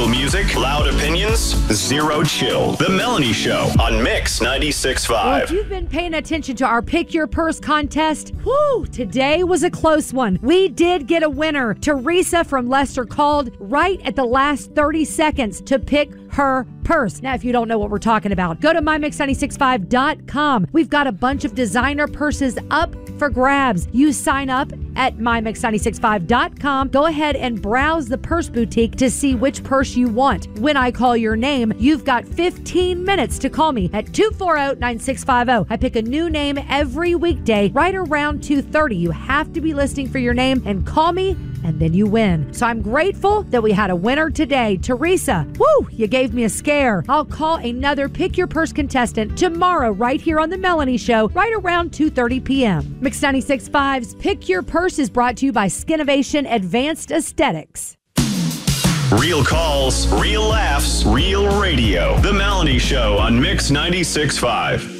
music, loud opinions, zero chill. The Melanie Show on Mix 96.5. Well, if you've been paying attention to our Pick Your Purse contest, today was a close one. We did get a winner. Teresa from Leicester called right at the last 30 seconds to pick her purse. Now, if you don't know what we're talking about, go to mymix965.com. We've got a bunch of designer purses up for grabs. You sign up at mymix965.com. Go ahead and browse the purse boutique to see which purse you want. When I call your name, you've got 15 minutes to call me at 240-9650. I pick a new name every weekday right around 2:30. You have to be listening for your name and call me, and then you win. So I'm grateful that we had a winner today. Teresa, you gave me a scare. I'll call another Pick Your Purse contestant tomorrow right here on The Melanie Show, right around 2:30 p.m. Mix 96.5's Pick Your Purse is brought to you by Skinovation Advanced Aesthetics. Real calls, real laughs, real radio. The Melanie Show on Mix 96.5.